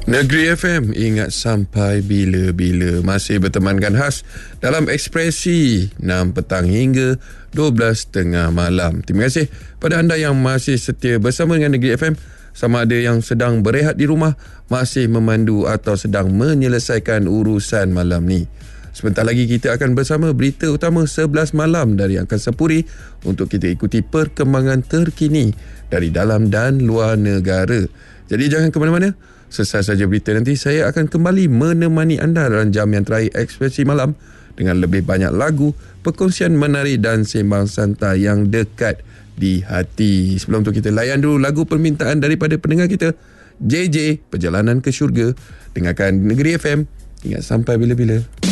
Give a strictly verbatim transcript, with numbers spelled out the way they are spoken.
Negeri F M, ingat sampai bila-bila. Masih bertemankan khas dalam Ekspresi enam petang hingga dua belas tengah malam. Terima kasih pada anda yang masih setia bersama dengan Negeri F M. Sama ada yang sedang berehat di rumah, masih memandu atau sedang menyelesaikan urusan malam ni. Sebentar lagi kita akan bersama berita utama sebelas malam dari Angkasa Puri untuk kita ikuti perkembangan terkini dari dalam dan luar negara. Jadi jangan ke mana-mana. Selesai saja berita nanti, saya akan kembali menemani anda dalam jam yang terakhir Ekspresi Malam dengan lebih banyak lagu, perkongsian menarik dan sembang santai yang dekat di hati. Sebelum tu kita layan dulu lagu permintaan daripada pendengar kita, J J, Perjalanan ke Syurga. Dengarkan Negeri F M, ingat sampai bila-bila.